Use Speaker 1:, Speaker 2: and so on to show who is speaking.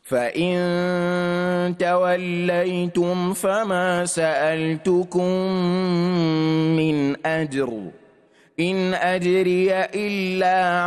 Speaker 1: فإن توليتم فما سألتكم من أجر إن أجري إلا